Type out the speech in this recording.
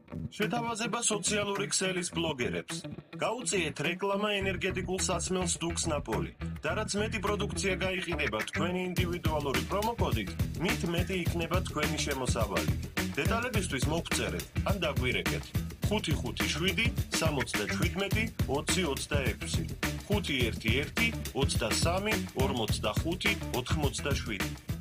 შეთავაზება სოციალური ქსელის ბლოგერებს. გაუწიეთ რეკლამა ენერგეტიკულ სასმელს დუქს ნაპოლი და რაც მეტი პროდუქცია გაიყიდება თქვენი ინდივიდუალური პრომოკოდით, მით მეტი იქნება თქვენი შემოსავალი. დეტალებისთვის მოგწერეთ ან დაგვირეკეთ 557 77 20 26 511 23 45 87